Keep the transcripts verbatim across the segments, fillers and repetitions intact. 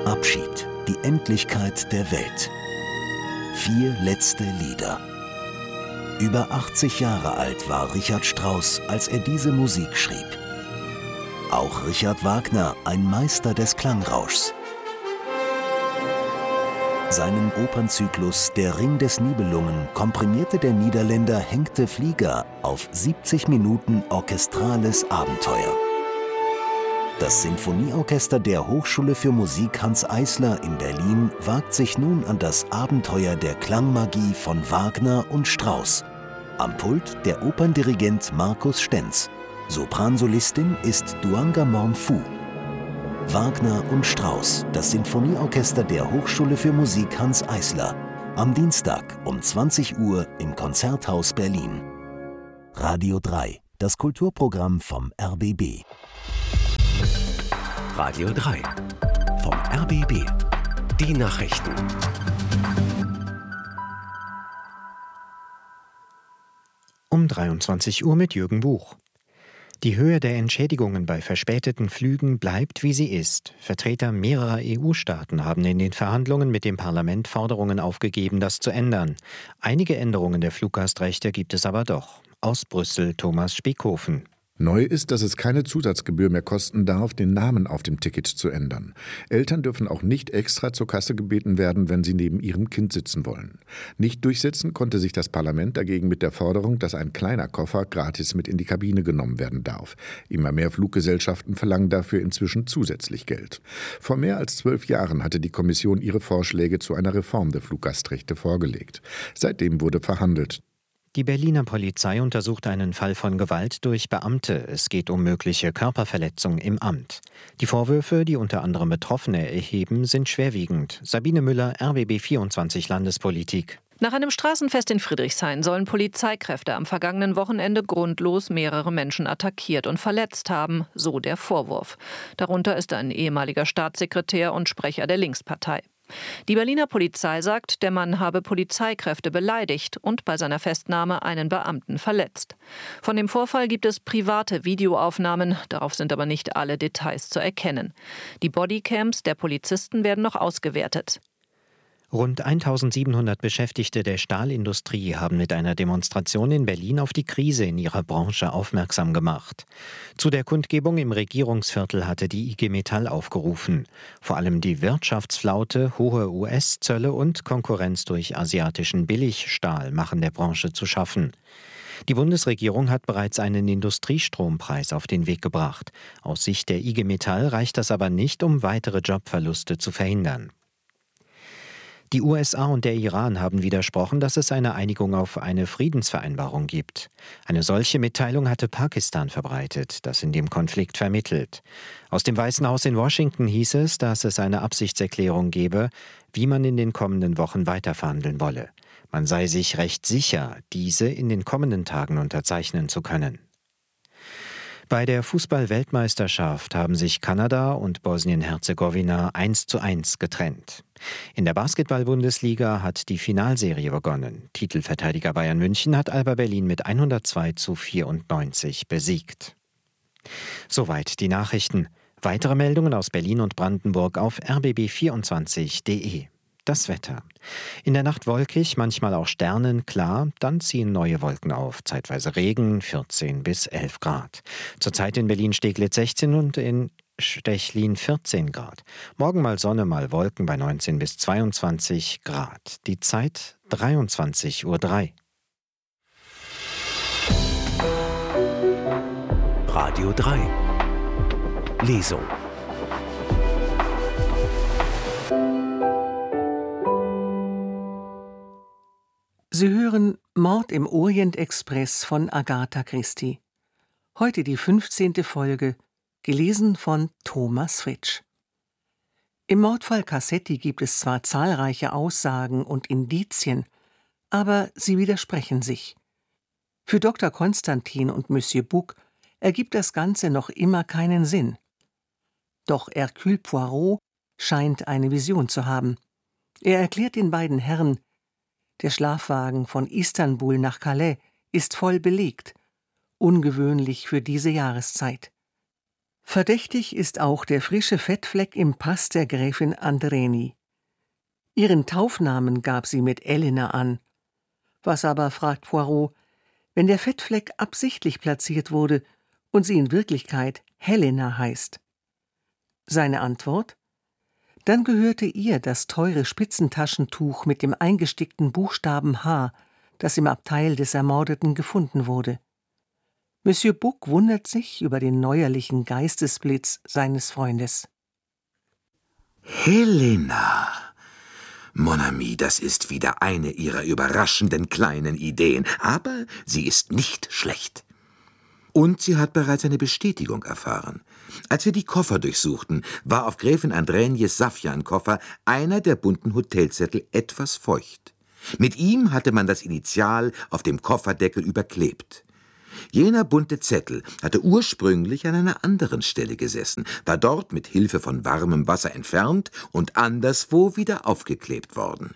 Abschied, die Endlichkeit der Welt. Vier letzte Lieder. Über achtzig Jahre alt war Richard Strauss, als er diese Musik schrieb. Auch Richard Wagner, ein Meister des Klangrauschs. Seinen Opernzyklus Der Ring des Nibelungen komprimierte der Niederländer Henk de Vlieger auf siebzig Minuten orchestrales Abenteuer. Das Sinfonieorchester der Hochschule für Musik Hanns Eisler in Berlin wagt sich nun an das Abenteuer der Klangmagie von Wagner und Strauss. Am Pult der Operndirigent Markus Stenz. Sopransolistin ist Duanga Morn-Fu. Wagner und Strauss, das Sinfonieorchester der Hochschule für Musik Hanns Eisler. Am Dienstag um zwanzig Uhr im Konzerthaus Berlin. Radio drei, das Kulturprogramm vom R B B. Radio drei vom R B B. Die Nachrichten. Um dreiundzwanzig Uhr mit Jürgen Buch. Die Höhe der Entschädigungen bei verspäteten Flügen bleibt, wie sie ist. Vertreter mehrerer E U-Staaten haben in den Verhandlungen mit dem Parlament Forderungen aufgegeben, das zu ändern. Einige Änderungen der Fluggastrechte gibt es aber doch. Aus Brüssel Thomas Spiekhofen. Neu ist, dass es keine Zusatzgebühr mehr kosten darf, den Namen auf dem Ticket zu ändern. Eltern dürfen auch nicht extra zur Kasse gebeten werden, wenn sie neben ihrem Kind sitzen wollen. Nicht durchsetzen konnte sich das Parlament dagegen mit der Forderung, dass ein kleiner Koffer gratis mit in die Kabine genommen werden darf. Immer mehr Fluggesellschaften verlangen dafür inzwischen zusätzlich Geld. Vor mehr als zwölf Jahren hatte die Kommission ihre Vorschläge zu einer Reform der Fluggastrechte vorgelegt. Seitdem wurde verhandelt. Die Berliner Polizei untersucht einen Fall von Gewalt durch Beamte. Es geht um mögliche Körperverletzung im Amt. Die Vorwürfe, die unter anderem Betroffene erheben, sind schwerwiegend. Sabine Müller, R B B vierundzwanzig Landespolitik. Nach einem Straßenfest in Friedrichshain sollen Polizeikräfte am vergangenen Wochenende grundlos mehrere Menschen attackiert und verletzt haben, so der Vorwurf. Darunter ist ein ehemaliger Staatssekretär und Sprecher der Linkspartei. Die Berliner Polizei sagt, der Mann habe Polizeikräfte beleidigt und bei seiner Festnahme einen Beamten verletzt. Von dem Vorfall gibt es private Videoaufnahmen, darauf sind aber nicht alle Details zu erkennen. Die Bodycams der Polizisten werden noch ausgewertet. Rund eintausendsiebenhundert Beschäftigte der Stahlindustrie haben mit einer Demonstration in Berlin auf die Krise in ihrer Branche aufmerksam gemacht. Zu der Kundgebung im Regierungsviertel hatte die I G Metall aufgerufen. Vor allem die Wirtschaftsflaute, hohe U S-Zölle und Konkurrenz durch asiatischen Billigstahl machen der Branche zu schaffen. Die Bundesregierung hat bereits einen Industriestrompreis auf den Weg gebracht. Aus Sicht der I G Metall reicht das aber nicht, um weitere Jobverluste zu verhindern. Die U S A und der Iran haben widersprochen, dass es eine Einigung auf eine Friedensvereinbarung gibt. Eine solche Mitteilung hatte Pakistan verbreitet, das in dem Konflikt vermittelt. Aus dem Weißen Haus in Washington hieß es, dass es eine Absichtserklärung gebe, wie man in den kommenden Wochen weiterverhandeln wolle. Man sei sich recht sicher, diese in den kommenden Tagen unterzeichnen zu können. Bei der Fußball-Weltmeisterschaft haben sich Kanada und Bosnien-Herzegowina eins zu eins getrennt. In der Basketball-Bundesliga hat die Finalserie begonnen. Titelverteidiger Bayern München hat Alba Berlin mit hundertzwei zu vierundneunzig besiegt. Soweit die Nachrichten. Weitere Meldungen aus Berlin und Brandenburg auf r b b vierundzwanzig punkt d e. Das Wetter. In der Nacht wolkig, manchmal auch sternenklar, dann ziehen neue Wolken auf. Zeitweise Regen, vierzehn bis elf Grad. Zurzeit in Berlin-Steglitz sechzehn und in Stechlin vierzehn Grad. Morgen mal Sonne, mal Wolken bei neunzehn bis zweiundzwanzig Grad. Die Zeit dreiundzwanzig Uhr drei. Radio drei. Lesung. Sie hören Mord im Orient-Express von Agatha Christie. Heute die fünfzehnte Folge, gelesen von Thomas Fritsch. Im Mordfall Cassetti gibt es zwar zahlreiche Aussagen und Indizien, aber sie widersprechen sich. Für Doktor Konstantin und Monsieur Bouc ergibt das Ganze noch immer keinen Sinn. Doch Hercule Poirot scheint eine Vision zu haben. Er erklärt den beiden Herren, der Schlafwagen von Istanbul nach Calais ist voll belegt, ungewöhnlich für diese Jahreszeit. Verdächtig ist auch der frische Fettfleck im Pass der Gräfin Andreni. Ihren Taufnamen gab sie mit Elena an. Was aber, fragt Poirot, wenn der Fettfleck absichtlich platziert wurde und sie in Wirklichkeit Helena heißt? Seine Antwort? Dann gehörte ihr das teure Spitzentaschentuch mit dem eingestickten Buchstaben H, das im Abteil des Ermordeten gefunden wurde. Monsieur Bouc wundert sich über den neuerlichen Geistesblitz seines Freundes. Helena! Mon ami, das ist wieder eine Ihrer überraschenden kleinen Ideen, aber sie ist nicht schlecht. Und sie hat bereits eine Bestätigung erfahren. Als wir die Koffer durchsuchten, war auf Gräfin Andrenies Saffiankoffer einer der bunten Hotelzettel etwas feucht. Mit ihm hatte man das Initial auf dem Kofferdeckel überklebt. Jener bunte Zettel hatte ursprünglich an einer anderen Stelle gesessen, war dort mit Hilfe von warmem Wasser entfernt und anderswo wieder aufgeklebt worden.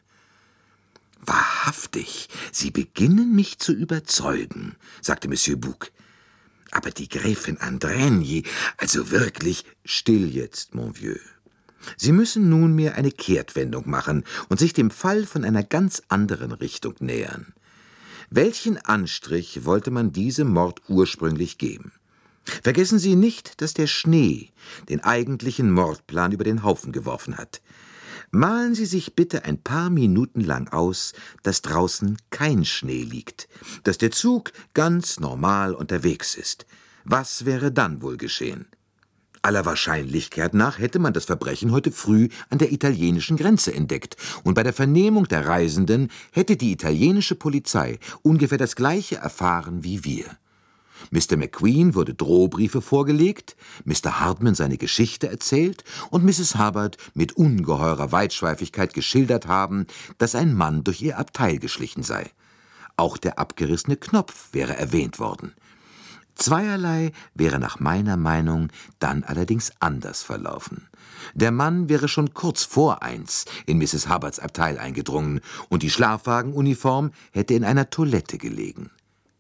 »Wahrhaftig, Sie beginnen mich zu überzeugen«, sagte Monsieur Bouc. »Aber die Gräfin Andrenie, also wirklich, still jetzt, mon vieux. Sie müssen nunmehr eine Kehrtwendung machen und sich dem Fall von einer ganz anderen Richtung nähern. Welchen Anstrich wollte man diesem Mord ursprünglich geben? Vergessen Sie nicht, dass der Schnee den eigentlichen Mordplan über den Haufen geworfen hat. Malen Sie sich bitte ein paar Minuten lang aus, dass draußen kein Schnee liegt, dass der Zug ganz normal unterwegs ist. Was wäre dann wohl geschehen? Aller Wahrscheinlichkeit nach hätte man das Verbrechen heute früh an der italienischen Grenze entdeckt, und bei der Vernehmung der Reisenden hätte die italienische Polizei ungefähr das Gleiche erfahren wie wir. Mister McQueen wurde Drohbriefe vorgelegt, Mister Hartmann seine Geschichte erzählt und Misses Hubbard mit ungeheurer Weitschweifigkeit geschildert haben, dass ein Mann durch ihr Abteil geschlichen sei. Auch der abgerissene Knopf wäre erwähnt worden. Zweierlei wäre nach meiner Meinung dann allerdings anders verlaufen. Der Mann wäre schon kurz vor eins in Misses Hubbards Abteil eingedrungen und die Schlafwagenuniform hätte in einer Toilette gelegen.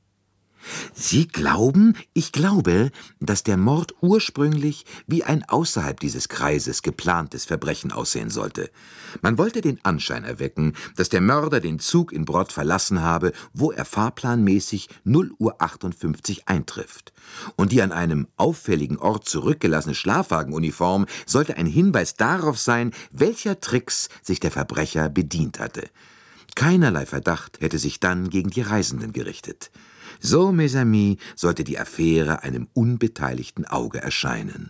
Sie glauben, ich glaube, dass der Mord ursprünglich wie ein außerhalb dieses Kreises geplantes Verbrechen aussehen sollte. Man wollte den Anschein erwecken, dass der Mörder den Zug in Brod verlassen habe, wo er fahrplanmäßig null Uhr achtundfünfzig eintrifft. Und die an einem auffälligen Ort zurückgelassene Schlafwagenuniform sollte ein Hinweis darauf sein, welcher Tricks sich der Verbrecher bedient hatte. Keinerlei Verdacht hätte sich dann gegen die Reisenden gerichtet. So, mes amis, sollte die Affäre einem unbeteiligten Auge erscheinen.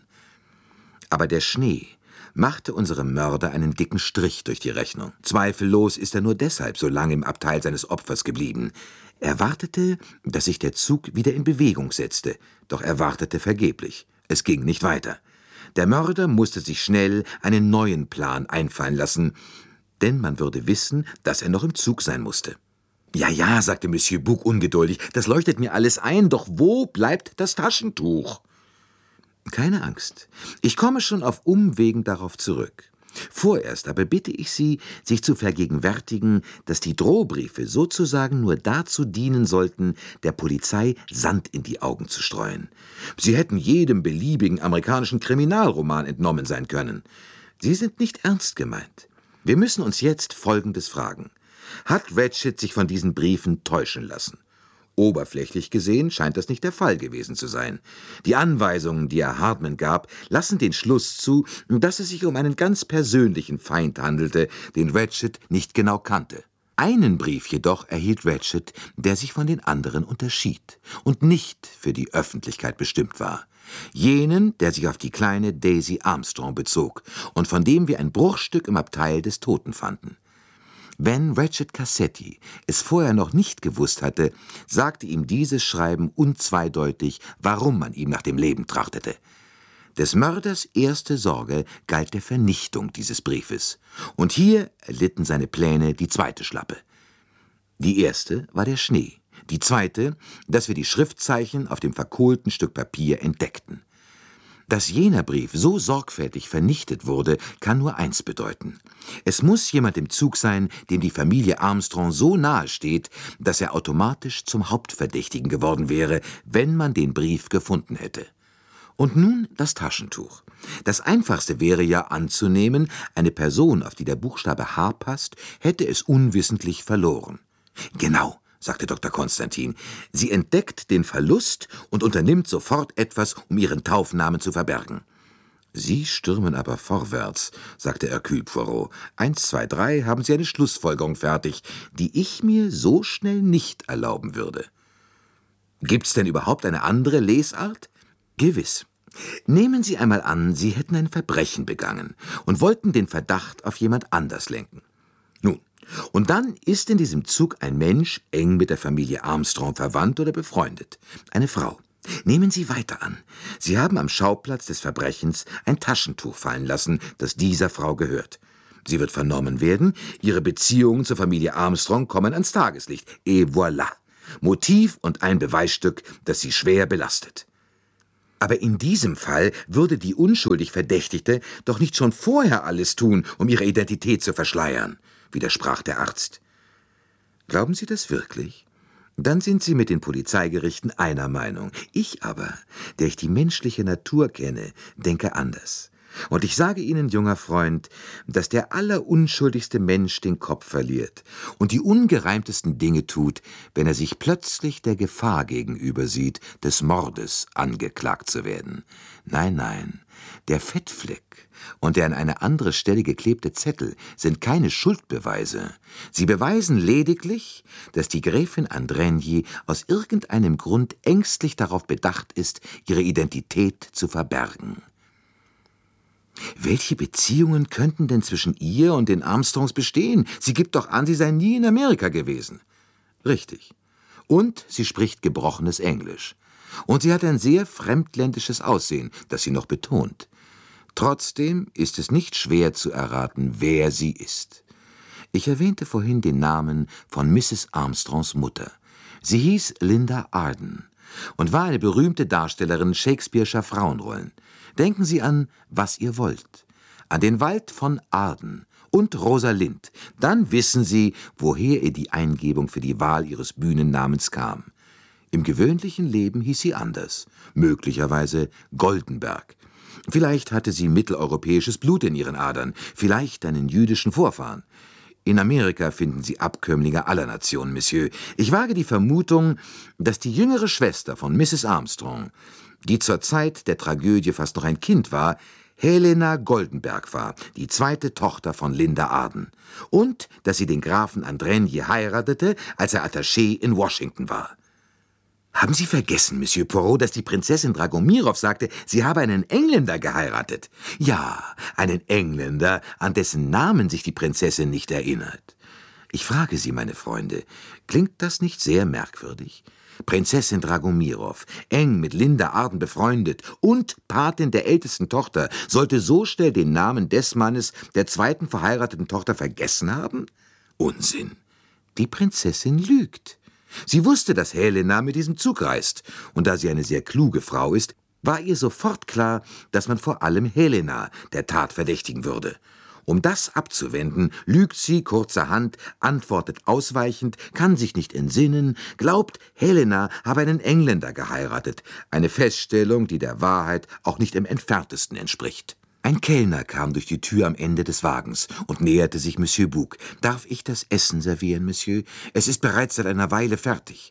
Aber der Schnee machte unserem Mörder einen dicken Strich durch die Rechnung. Zweifellos ist er nur deshalb so lange im Abteil seines Opfers geblieben. Er wartete, dass sich der Zug wieder in Bewegung setzte, doch er wartete vergeblich. Es ging nicht weiter. Der Mörder musste sich schnell einen neuen Plan einfallen lassen, denn man würde wissen, dass er noch im Zug sein musste. »Ja, ja«, sagte Monsieur Bouc ungeduldig, »das leuchtet mir alles ein, doch wo bleibt das Taschentuch?« »Keine Angst, ich komme schon auf Umwegen darauf zurück. Vorerst aber bitte ich Sie, sich zu vergegenwärtigen, dass die Drohbriefe sozusagen nur dazu dienen sollten, der Polizei Sand in die Augen zu streuen. Sie hätten jedem beliebigen amerikanischen Kriminalroman entnommen sein können. Sie sind nicht ernst gemeint. Wir müssen uns jetzt Folgendes fragen. Hat Ratchet sich von diesen Briefen täuschen lassen? Oberflächlich gesehen scheint das nicht der Fall gewesen zu sein. Die Anweisungen, die er Hartmann gab, lassen den Schluss zu, dass es sich um einen ganz persönlichen Feind handelte, den Ratchet nicht genau kannte. Einen Brief jedoch erhielt Ratchet, der sich von den anderen unterschied und nicht für die Öffentlichkeit bestimmt war. Jenen, der sich auf die kleine Daisy Armstrong bezog und von dem wir ein Bruchstück im Abteil des Toten fanden. Wenn Ratchet Cassetti es vorher noch nicht gewusst hatte, sagte ihm dieses Schreiben unzweideutig, warum man ihm nach dem Leben trachtete. Des Mörders erste Sorge galt der Vernichtung dieses Briefes. Und hier erlitten seine Pläne die zweite Schlappe. Die erste war der Schnee, die zweite, dass wir die Schriftzeichen auf dem verkohlten Stück Papier entdeckten. Dass jener Brief so sorgfältig vernichtet wurde, kann nur eins bedeuten. Es muss jemand im Zug sein, dem die Familie Armstrong so nahe steht, dass er automatisch zum Hauptverdächtigen geworden wäre, wenn man den Brief gefunden hätte. Und nun das Taschentuch. Das Einfachste wäre ja anzunehmen, eine Person, auf die der Buchstabe H passt, hätte es unwissentlich verloren. Genau, sagte Doktor Konstantin. Sie entdeckt den Verlust und unternimmt sofort etwas, um ihren Taufnamen zu verbergen. Sie stürmen aber vorwärts, sagte Hercule Poirot. Eins, zwei, drei, haben Sie eine Schlussfolgerung fertig, die ich mir so schnell nicht erlauben würde. Gibt's denn überhaupt eine andere Lesart? Gewiss. Nehmen Sie einmal an, Sie hätten ein Verbrechen begangen und wollten den Verdacht auf jemand anders lenken. Nun, und dann ist in diesem Zug ein Mensch eng mit der Familie Armstrong verwandt oder befreundet. Eine Frau. Nehmen Sie weiter an. Sie haben am Schauplatz des Verbrechens ein Taschentuch fallen lassen, das dieser Frau gehört. Sie wird vernommen werden, ihre Beziehungen zur Familie Armstrong kommen ans Tageslicht. Et voilà. Motiv und ein Beweisstück, das sie schwer belastet. Aber in diesem Fall würde die unschuldig Verdächtigte doch nicht schon vorher alles tun, um ihre Identität zu verschleiern, widersprach der Arzt. Glauben Sie das wirklich? Dann sind Sie mit den Polizeigerichten einer Meinung. Ich aber, der ich die menschliche Natur kenne, denke anders. Und ich sage Ihnen, junger Freund, dass der allerunschuldigste Mensch den Kopf verliert und die ungereimtesten Dinge tut, wenn er sich plötzlich der Gefahr gegenüber sieht, des Mordes angeklagt zu werden. Nein, nein, der Fettfleck und der an eine andere Stelle geklebte Zettel sind keine Schuldbeweise. Sie beweisen lediglich, dass die Gräfin Andrigny aus irgendeinem Grund ängstlich darauf bedacht ist, ihre Identität zu verbergen. Welche Beziehungen könnten denn zwischen ihr und den Armstrongs bestehen? Sie gibt doch an, sie sei nie in Amerika gewesen. Richtig. Und sie spricht gebrochenes Englisch. Und sie hat ein sehr fremdländisches Aussehen, das sie noch betont. Trotzdem ist es nicht schwer zu erraten, wer sie ist. Ich erwähnte vorhin den Namen von Misses Armstrongs Mutter. Sie hieß Linda Arden und war eine berühmte Darstellerin Shakespeare'scher Frauenrollen. Denken Sie an Was ihr wollt, an den Wald von Arden und Rosalind. Dann wissen Sie, woher ihr die Eingebung für die Wahl Ihres Bühnennamens kam. Im gewöhnlichen Leben hieß sie anders, möglicherweise Goldenberg. Vielleicht hatte sie mitteleuropäisches Blut in ihren Adern, vielleicht einen jüdischen Vorfahren. In Amerika finden Sie Abkömmlinge aller Nationen, Monsieur. Ich wage die Vermutung, dass die jüngere Schwester von Misses Armstrong, die zur Zeit der Tragödie fast noch ein Kind war, Helena Goldenberg war, die zweite Tochter von Linda Arden. Und dass sie den Grafen Andrigny heiratete, als er Attaché in Washington war. Haben Sie vergessen, Monsieur Poirot, dass die Prinzessin Dragomirow sagte, sie habe einen Engländer geheiratet? Ja, einen Engländer, an dessen Namen sich die Prinzessin nicht erinnert. Ich frage Sie, meine Freunde, klingt das nicht sehr merkwürdig? Prinzessin Dragomirow, eng mit Linda Arden befreundet und Patin der ältesten Tochter, sollte so schnell den Namen des Mannes der zweiten verheirateten Tochter vergessen haben? Unsinn. Die Prinzessin lügt. Sie wusste, dass Helena mit diesem Zug reist, und da sie eine sehr kluge Frau ist, war ihr sofort klar, dass man vor allem Helena der Tat verdächtigen würde. Um das abzuwenden, lügt sie kurzerhand, antwortet ausweichend, kann sich nicht entsinnen, glaubt, Helena habe einen Engländer geheiratet, eine Feststellung, die der Wahrheit auch nicht im entferntesten entspricht. Ein Kellner kam durch die Tür am Ende des Wagens und näherte sich Monsieur Bouc. »Darf ich das Essen servieren, Monsieur? Es ist bereits seit einer Weile fertig.«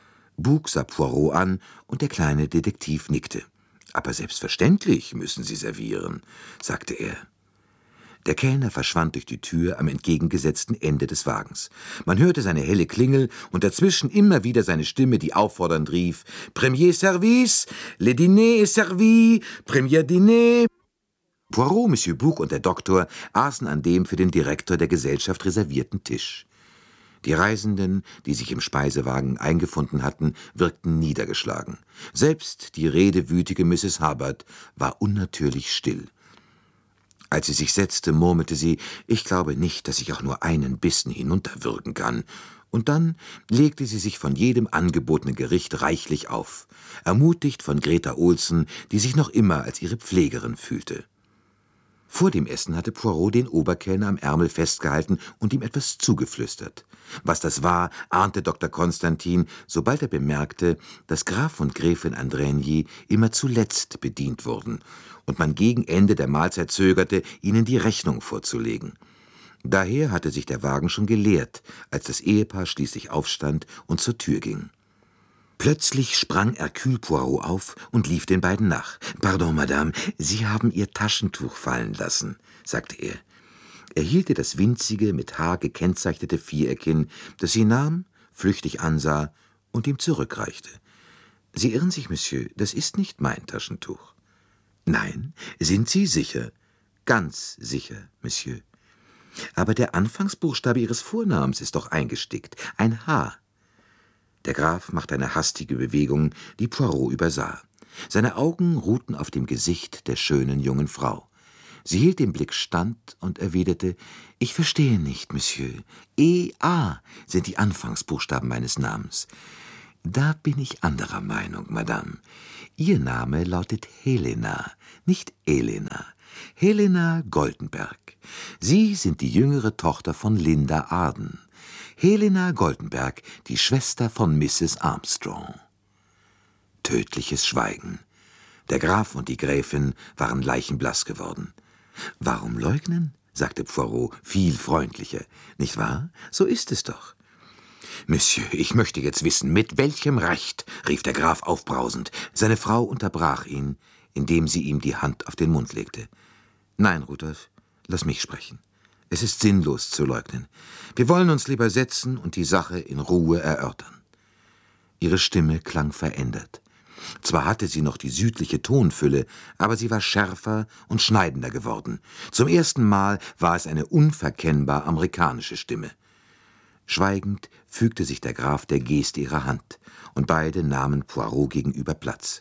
Bouc sah Poirot an, und der kleine Detektiv nickte. »Aber selbstverständlich müssen Sie servieren«, sagte er. Der Kellner verschwand durch die Tür am entgegengesetzten Ende des Wagens. Man hörte seine helle Klingel und dazwischen immer wieder seine Stimme, die auffordernd rief: »Premier Service, le dîner est servi, premier dîner.« Poirot, Monsieur Bouc und der Doktor aßen an dem für den Direktor der Gesellschaft reservierten Tisch. Die Reisenden, die sich im Speisewagen eingefunden hatten, wirkten niedergeschlagen. Selbst die redewütige Misses Hubbard war unnatürlich still. Als sie sich setzte, murmelte sie: »Ich glaube nicht, dass ich auch nur einen Bissen hinunterwürgen kann.« Und dann legte sie sich von jedem angebotenen Gericht reichlich auf, ermutigt von Greta Olsen, die sich noch immer als ihre Pflegerin fühlte. Vor dem Essen hatte Poirot den Oberkellner am Ärmel festgehalten und ihm etwas zugeflüstert. Was das war, ahnte Doktor Konstantin, sobald er bemerkte, dass Graf und Gräfin Andrigny immer zuletzt bedient wurden und man gegen Ende der Mahlzeit zögerte, ihnen die Rechnung vorzulegen. Daher hatte sich der Wagen schon geleert, als das Ehepaar schließlich aufstand und zur Tür ging. Plötzlich sprang Hercule Poirot auf und lief den beiden nach. »Pardon, Madame, Sie haben Ihr Taschentuch fallen lassen«, sagte er. Er hielt ihr das winzige, mit Haar gekennzeichnete Viereck hin, das sie nahm, flüchtig ansah und ihm zurückreichte. »Sie irren sich, Monsieur, das ist nicht mein Taschentuch.« »Nein, sind Sie sicher?« »Ganz sicher, Monsieur.« »Aber der Anfangsbuchstabe Ihres Vornamens ist doch eingestickt, ein H.« Der Graf machte eine hastige Bewegung, die Poirot übersah. Seine Augen ruhten auf dem Gesicht der schönen jungen Frau. Sie hielt den Blick stand und erwiderte, »Ich verstehe nicht, Monsieur. E A sind die Anfangsbuchstaben meines Namens.« »Da bin ich anderer Meinung, Madame. Ihr Name lautet Helena, nicht Elena. Helena Goldenberg. Sie sind die jüngere Tochter von Linda Arden. Helena Goldenberg, die Schwester von Misses Armstrong.« Tödliches Schweigen. Der Graf und die Gräfin waren leichenblass geworden. »Warum leugnen?« sagte Poirot, viel freundlicher. »Nicht wahr? So ist es doch.« »Monsieur, ich möchte jetzt wissen, mit welchem Recht«, rief der Graf aufbrausend. Seine Frau unterbrach ihn, indem sie ihm die Hand auf den Mund legte. »Nein, Rudolf, lass mich sprechen. Es ist sinnlos zu leugnen. Wir wollen uns lieber setzen und die Sache in Ruhe erörtern.« Ihre Stimme klang verändert. Zwar hatte sie noch die südliche Tonfülle, aber sie war schärfer und schneidender geworden. Zum ersten Mal war es eine unverkennbar amerikanische Stimme. Schweigend fügte sich der Graf der Geste ihrer Hand, und beide nahmen Poirot gegenüber Platz.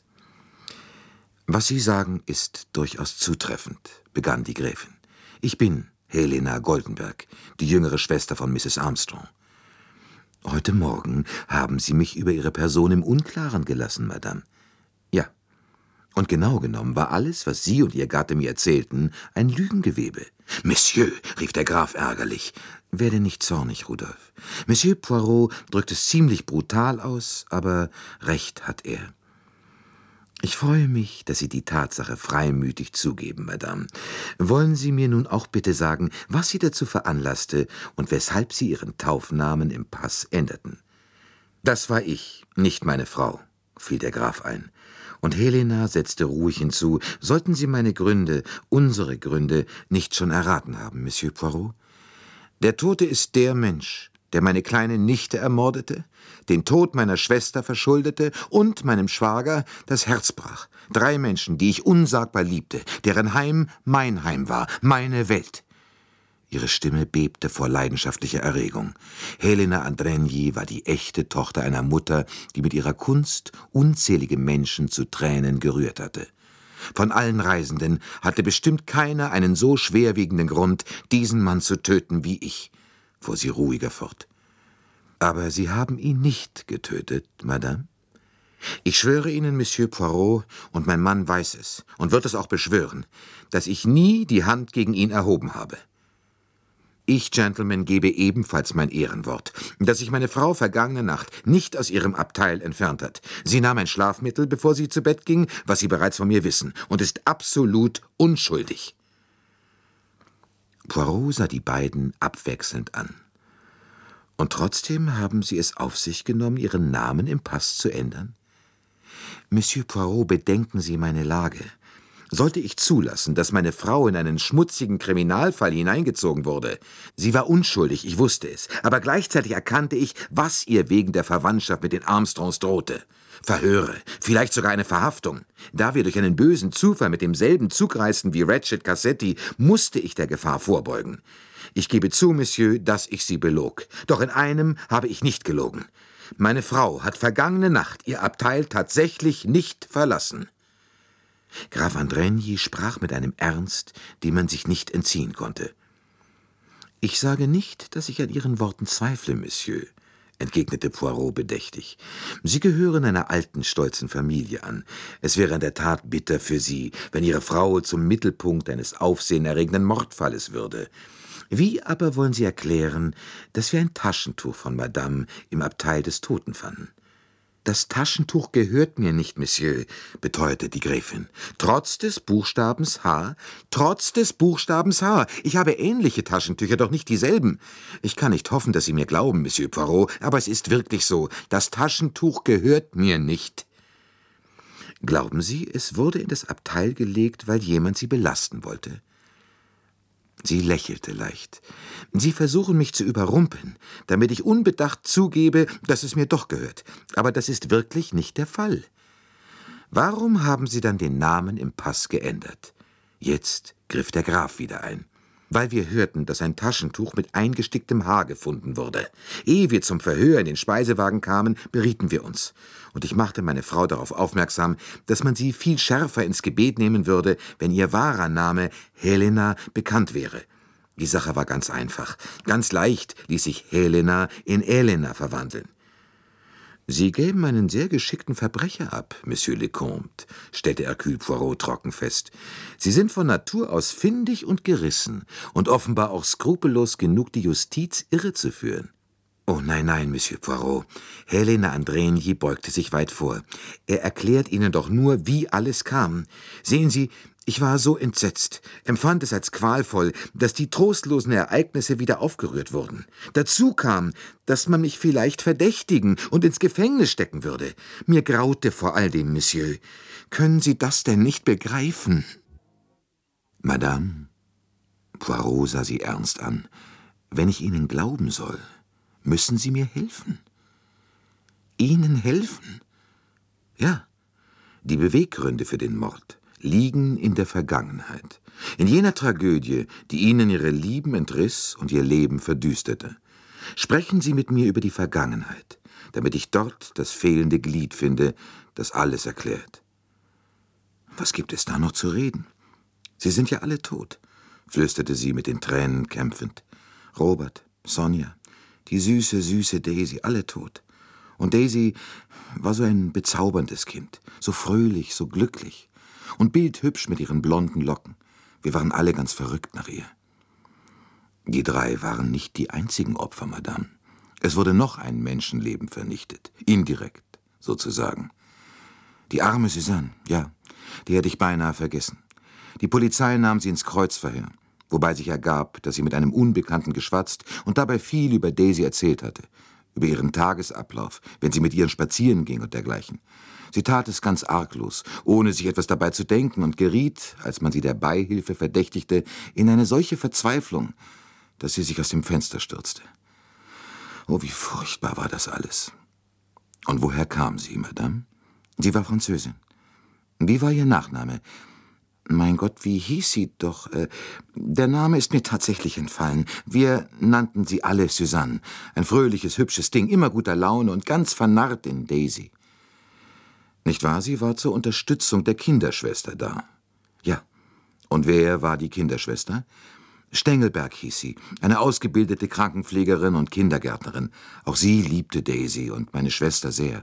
»Was Sie sagen, ist durchaus zutreffend«, begann die Gräfin. »Ich bin Helena Goldenberg, die jüngere Schwester von Misses Armstrong. Heute Morgen haben Sie mich über Ihre Person im Unklaren gelassen, Madame.« »Ja, und genau genommen war alles, was Sie und Ihr Gatte mir erzählten, ein Lügengewebe.« »Monsieur«, rief der Graf ärgerlich, »werde nicht zornig, Rudolf. Monsieur Poirot drückt es ziemlich brutal aus, aber recht hat er. Ich freue mich, dass Sie die Tatsache freimütig zugeben, Madame. Wollen Sie mir nun auch bitte sagen, was Sie dazu veranlasste und weshalb Sie Ihren Taufnamen im Pass änderten?« »Das war ich, nicht meine Frau«, fiel der Graf ein. Und Helena setzte ruhig hinzu, »sollten Sie meine Gründe, unsere Gründe, nicht schon erraten haben, Monsieur Poirot? Der Tote ist der Mensch, der meine kleine Nichte ermordete, den Tod meiner Schwester verschuldete und meinem Schwager das Herz brach. Drei Menschen, die ich unsagbar liebte, deren Heim mein Heim war, meine Welt.« Ihre Stimme bebte vor leidenschaftlicher Erregung. Helena Andrigny war die echte Tochter einer Mutter, die mit ihrer Kunst unzählige Menschen zu Tränen gerührt hatte. Von allen Reisenden hatte bestimmt keiner einen so schwerwiegenden Grund, diesen Mann zu töten wie ich, fuhr sie ruhiger fort. »Aber Sie haben ihn nicht getötet, Madame? Ich schwöre Ihnen, Monsieur Poirot, und mein Mann weiß es und wird es auch beschwören, dass ich nie die Hand gegen ihn erhoben habe. Ich, Gentleman, gebe ebenfalls mein Ehrenwort, dass sich meine Frau vergangene Nacht nicht aus ihrem Abteil entfernt hat. Sie nahm ein Schlafmittel, bevor sie zu Bett ging, was Sie bereits von mir wissen, und ist absolut unschuldig.« Poirot sah die beiden abwechselnd an. »Und trotzdem haben Sie es auf sich genommen, Ihren Namen im Pass zu ändern? Monsieur Poirot, bedenken Sie meine Lage. Sollte ich zulassen, dass meine Frau in einen schmutzigen Kriminalfall hineingezogen wurde? Sie war unschuldig, ich wusste es, aber gleichzeitig erkannte ich, was ihr wegen der Verwandtschaft mit den Armstrongs drohte. Verhöre, vielleicht sogar eine Verhaftung. Da wir durch einen bösen Zufall mit demselben Zug reisten wie Ratchet Cassetti, musste ich der Gefahr vorbeugen. Ich gebe zu, Monsieur, dass ich Sie belog. Doch in einem habe ich nicht gelogen. Meine Frau hat vergangene Nacht ihr Abteil tatsächlich nicht verlassen.« Graf Andrigny sprach mit einem Ernst, dem man sich nicht entziehen konnte. »Ich sage nicht, dass ich an Ihren Worten zweifle, Monsieur. entgegnete Poirot bedächtig. »Sie gehören einer alten, stolzen Familie an. Es wäre in der Tat bitter für Sie, wenn Ihre Frau zum Mittelpunkt eines aufsehenerregenden Mordfalles würde. Wie aber wollen Sie erklären, dass wir ein Taschentuch von Madame im Abteil des Toten fanden?« »Das Taschentuch gehört mir nicht, Monsieur«, beteuerte die Gräfin. »Trotz des Buchstabens H, trotz des Buchstabens H. Ich habe ähnliche Taschentücher, doch nicht dieselben. Ich kann nicht hoffen, dass Sie mir glauben, Monsieur Poirot, aber es ist wirklich so. Das Taschentuch gehört mir nicht.« »Glauben Sie, es wurde in das Abteil gelegt, weil jemand Sie belasten wollte?« Sie lächelte leicht. »Sie versuchen mich zu überrumpeln, damit ich unbedacht zugebe, dass es mir doch gehört. Aber das ist wirklich nicht der Fall. Warum haben Sie dann den Namen im Pass geändert?« Jetzt griff der Graf wieder ein. »Weil wir hörten, dass ein Taschentuch mit eingesticktem Haar gefunden wurde. Ehe wir zum Verhör in den Speisewagen kamen, berieten wir uns. Und ich machte meine Frau darauf aufmerksam, dass man sie viel schärfer ins Gebet nehmen würde, wenn ihr wahrer Name Helena bekannt wäre. Die Sache war ganz einfach. Ganz leicht ließ sich Helena in Elena verwandeln.« »Sie geben einen sehr geschickten Verbrecher ab, Monsieur le Comte«, stellte Hercule Poirot trocken fest. »Sie sind von Natur aus findig und gerissen und offenbar auch skrupellos genug, die Justiz irrezuführen.« »Oh nein, nein, Monsieur Poirot.« Helena Andrigny beugte sich weit vor. »Er erklärt Ihnen doch nur, wie alles kam. Sehen Sie, ich war so entsetzt, empfand es als qualvoll, dass die trostlosen Ereignisse wieder aufgerührt wurden. Dazu kam, dass man mich vielleicht verdächtigen und ins Gefängnis stecken würde. Mir graute vor all dem, Monsieur. Können Sie das denn nicht begreifen?« »Madame«, Poirot sah sie ernst an, »wenn ich Ihnen glauben soll, müssen Sie mir helfen.« »Ihnen helfen?« »Ja, die Beweggründe für den Mord liegen in der Vergangenheit, in jener Tragödie, die Ihnen Ihre Lieben entriss und Ihr Leben verdüsterte. Sprechen Sie mit mir über die Vergangenheit, damit ich dort das fehlende Glied finde, das alles erklärt.« »Was gibt es da noch zu reden? Sie sind ja alle tot«, flüsterte sie mit den Tränen kämpfend. »Robert, Sonja, die süße, süße Daisy, alle tot. Und Daisy war so ein bezauberndes Kind, so fröhlich, so glücklich und bildhübsch mit ihren blonden Locken. Wir waren alle ganz verrückt nach ihr.« »Die drei waren nicht die einzigen Opfer, Madame. Es wurde noch ein Menschenleben vernichtet, indirekt sozusagen. Die arme Suzanne, ja, die hätte ich beinahe vergessen. Die Polizei nahm sie ins Kreuzverhör, wobei sich ergab, dass sie mit einem Unbekannten geschwatzt und dabei viel über Daisy erzählt hatte, über ihren Tagesablauf, wenn sie mit ihr spazieren ging und dergleichen. Sie tat es ganz arglos, ohne sich etwas dabei zu denken und geriet, als man sie der Beihilfe verdächtigte, in eine solche Verzweiflung, dass sie sich aus dem Fenster stürzte. Oh, wie furchtbar war das alles. Und woher kam sie, Madame? Sie war Französin. Wie war ihr Nachname? Mein Gott, wie hieß sie doch? Äh, der Name ist mir tatsächlich entfallen. Wir nannten sie alle Suzanne. Ein fröhliches, hübsches Ding, immer guter Laune und ganz vernarrt in Daisy. Nicht wahr? Sie war zur Unterstützung der Kinderschwester da. Ja. Und wer war die Kinderschwester? Stengelberg hieß sie, eine ausgebildete Krankenpflegerin und Kindergärtnerin. Auch sie liebte Daisy und meine Schwester sehr.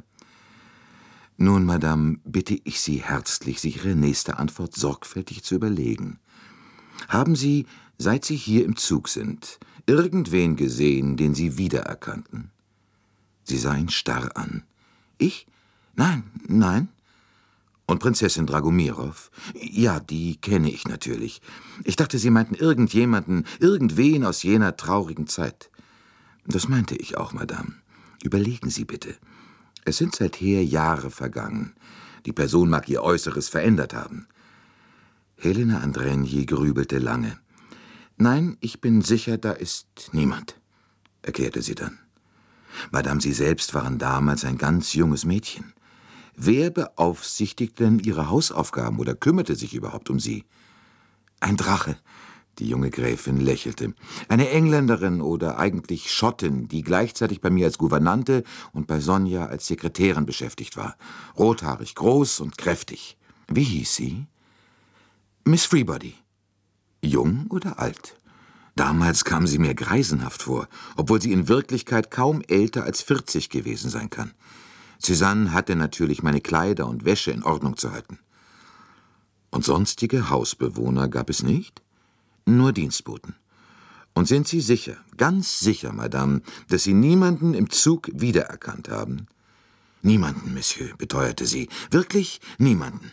Nun, Madame, bitte ich Sie herzlich, sich Ihre nächste Antwort sorgfältig zu überlegen. Haben Sie, seit Sie hier im Zug sind, irgendwen gesehen, den Sie wiedererkannten? Sie sah ihn starr an. Ich? Nein, nein. Und Prinzessin Dragomirow? Ja, die kenne ich natürlich. Ich dachte, Sie meinten irgendjemanden, irgendwen aus jener traurigen Zeit. Das meinte ich auch, Madame. Überlegen Sie bitte. Es sind seither Jahre vergangen. Die Person mag ihr Äußeres verändert haben. Helena Andrigny grübelte lange. »Nein, ich bin sicher, da ist niemand«, erklärte sie dann. »Madame, Sie selbst waren damals ein ganz junges Mädchen. Wer beaufsichtigte denn Ihre Hausaufgaben oder kümmerte sich überhaupt um Sie?« »Ein Drache«, die junge Gräfin lächelte. »Eine Engländerin oder eigentlich Schottin, die gleichzeitig bei mir als Gouvernante und bei Sonja als Sekretärin beschäftigt war. Rothaarig, groß und kräftig. Wie hieß sie?« »Miss Freebody.« »Jung oder alt?« Damals kam sie mir greisenhaft vor, obwohl sie in Wirklichkeit kaum älter als vierzig gewesen sein kann. Suzanne hatte natürlich meine Kleider und Wäsche in Ordnung zu halten. Und sonstige Hausbewohner gab es nicht? Nur Dienstboten. Und sind Sie sicher, ganz sicher, Madame, dass Sie niemanden im Zug wiedererkannt haben? Niemanden, Monsieur, beteuerte sie. Wirklich niemanden.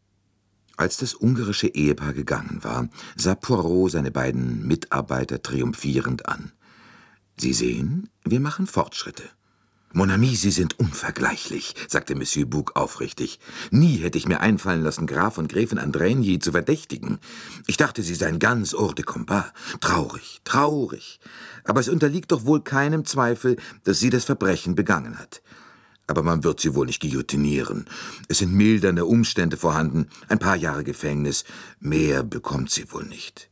Als das ungarische Ehepaar gegangen war, sah Poirot seine beiden Mitarbeiter triumphierend an. »Sie sehen, wir machen Fortschritte.« »Mon ami, Sie sind unvergleichlich«, sagte Monsieur Bouc aufrichtig. »Nie hätte ich mir einfallen lassen, Graf und Gräfin Andrigny zu verdächtigen. Ich dachte, Sie seien ganz hors de combat. Traurig, traurig. Aber es unterliegt doch wohl keinem Zweifel, dass sie das Verbrechen begangen hat. Aber man wird sie wohl nicht guillotinieren. Es sind mildernde Umstände vorhanden, ein paar Jahre Gefängnis. Mehr bekommt sie wohl nicht.«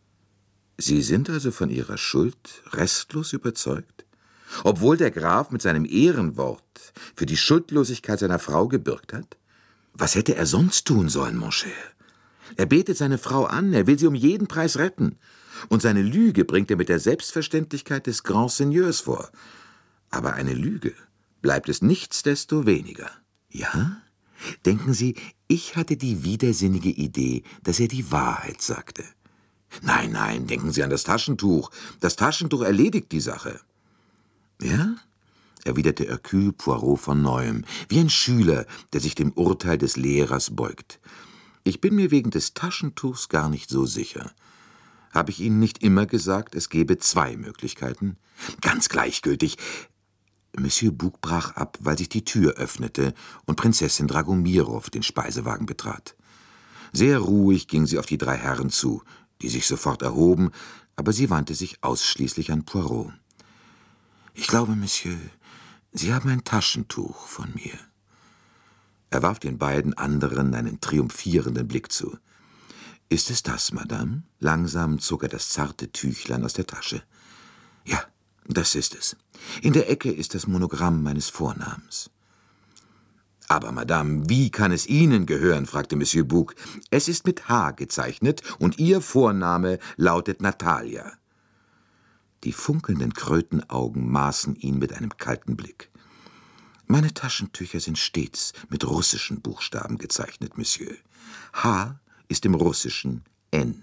»Sie sind also von Ihrer Schuld restlos überzeugt? Obwohl der Graf mit seinem Ehrenwort für die Schuldlosigkeit seiner Frau gebürgt hat? Was hätte er sonst tun sollen, mon cher? Er betet seine Frau an, er will sie um jeden Preis retten. Und seine Lüge bringt er mit der Selbstverständlichkeit des Grand Seigneurs vor. Aber eine Lüge bleibt es nichtsdestoweniger. Ja? Denken Sie, ich hatte die widersinnige Idee, dass er die Wahrheit sagte. Nein, nein, denken Sie an das Taschentuch. Das Taschentuch erledigt die Sache.« »Ja?« erwiderte Hercule Poirot von Neuem, wie ein Schüler, der sich dem Urteil des Lehrers beugt. »Ich bin mir wegen des Taschentuchs gar nicht so sicher. Habe ich Ihnen nicht immer gesagt, es gebe zwei Möglichkeiten? Ganz gleichgültig.« Monsieur Bouc brach ab, weil sich die Tür öffnete und Prinzessin Dragomirow den Speisewagen betrat. Sehr ruhig ging sie auf die drei Herren zu, die sich sofort erhoben, aber sie wandte sich ausschließlich an Poirot. »Ich glaube, Monsieur, Sie haben ein Taschentuch von mir.« Er warf den beiden anderen einen triumphierenden Blick zu. »Ist es das, Madame?« Langsam zog er das zarte Tüchlein aus der Tasche. »Ja, das ist es. In der Ecke ist das Monogramm meines Vornamens.« »Aber, Madame, wie kann es Ihnen gehören?« fragte Monsieur Bouc. »Es ist mit H gezeichnet und Ihr Vorname lautet Natalia.« Die funkelnden Krötenaugen maßen ihn mit einem kalten Blick. »Meine Taschentücher sind stets mit russischen Buchstaben gezeichnet, Monsieur. H ist im Russischen N.«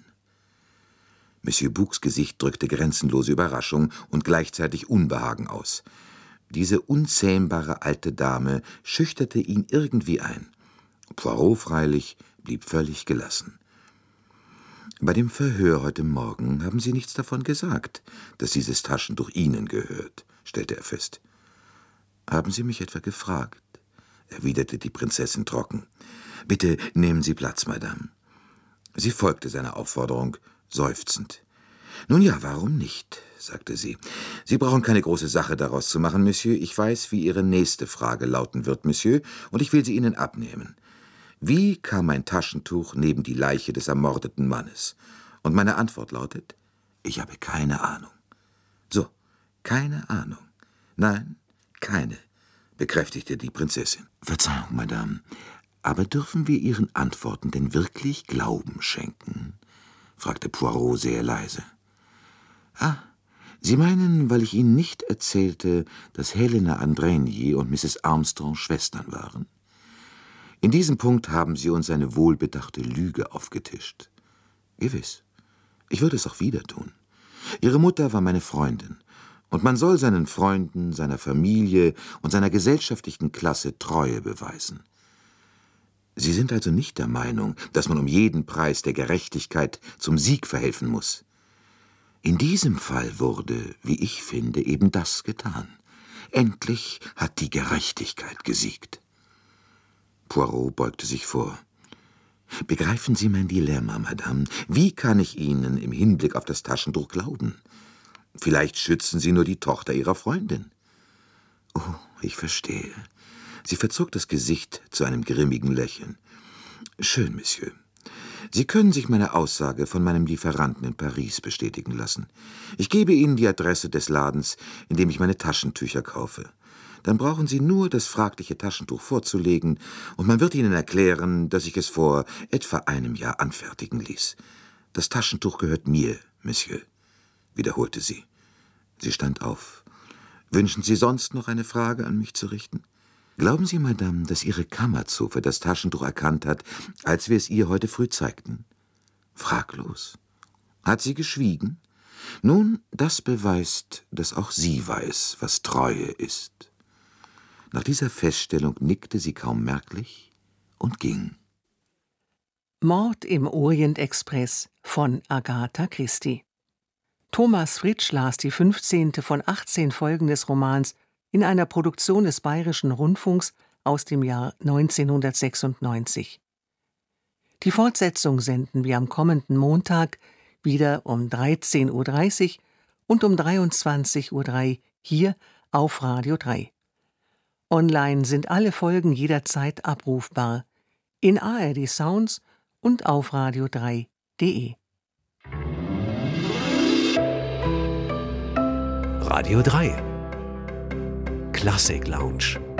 Monsieur Boucs Gesicht drückte grenzenlose Überraschung und gleichzeitig Unbehagen aus. Diese unzähmbare alte Dame schüchterte ihn irgendwie ein. Poirot freilich blieb völlig gelassen. »Bei dem Verhör heute Morgen haben Sie nichts davon gesagt, dass dieses Taschentuch Ihnen gehört«, stellte er fest. »Haben Sie mich etwa gefragt?« erwiderte die Prinzessin trocken. »Bitte nehmen Sie Platz, Madame.« Sie folgte seiner Aufforderung, seufzend. »Nun ja, warum nicht?«, sagte sie. »Sie brauchen keine große Sache daraus zu machen, Monsieur. Ich weiß, wie Ihre nächste Frage lauten wird, Monsieur, und ich will sie Ihnen abnehmen. Wie kam mein Taschentuch neben die Leiche des ermordeten Mannes? Und meine Antwort lautet, ich habe keine Ahnung.« »So, keine Ahnung. Nein, keine«, bekräftigte die Prinzessin. »Verzeihung, Madame, aber dürfen wir Ihren Antworten denn wirklich Glauben schenken?«, fragte Poirot sehr leise. »Ah, Sie meinen, weil ich Ihnen nicht erzählte, dass Helena Andrigny und Misses Armstrong Schwestern waren? In diesem Punkt haben Sie uns eine wohlbedachte Lüge aufgetischt. Gewiss, ich würde es auch wieder tun. Ihre Mutter war meine Freundin, und man soll seinen Freunden, seiner Familie und seiner gesellschaftlichen Klasse Treue beweisen. Sie sind also nicht der Meinung, dass man um jeden Preis der Gerechtigkeit zum Sieg verhelfen muss. In diesem Fall wurde, wie ich finde, eben das getan. Endlich hat die Gerechtigkeit gesiegt.« Poirot beugte sich vor. »Begreifen Sie mein Dilemma, Madame? Wie kann ich Ihnen im Hinblick auf das Taschentuch glauben? Vielleicht schützen Sie nur die Tochter Ihrer Freundin.« »Oh, ich verstehe.« Sie verzog das Gesicht zu einem grimmigen Lächeln. »Schön, Monsieur. Sie können sich meine Aussage von meinem Lieferanten in Paris bestätigen lassen. Ich gebe Ihnen die Adresse des Ladens, in dem ich meine Taschentücher kaufe. Dann brauchen Sie nur das fragliche Taschentuch vorzulegen, und man wird Ihnen erklären, dass ich es vor etwa einem Jahr anfertigen ließ. Das Taschentuch gehört mir, Monsieur.« wiederholte sie. Sie stand auf. »Wünschen Sie sonst noch eine Frage an mich zu richten? Glauben Sie, Madame, dass Ihre Kammerzofe das Taschentuch erkannt hat, als wir es ihr heute früh zeigten?« Fraglos. Hat sie geschwiegen? Nun, das beweist, dass auch sie weiß, was Treue ist. Nach dieser Feststellung nickte sie kaum merklich und ging. Mord im Orient-Express von Agatha Christie. Thomas Fritsch las die fünfzehnte von achtzehn Folgen des Romans in einer Produktion des Bayerischen Rundfunks aus dem Jahr neunzehnhundertsechsundneunzig. Die Fortsetzung senden wir am kommenden Montag wieder um dreizehn Uhr dreißig und um dreiundzwanzig Uhr drei hier auf Radio drei. Online sind alle Folgen jederzeit abrufbar in A R D Sounds und auf radio drei punkt de. Radio drei Klassik Lounge.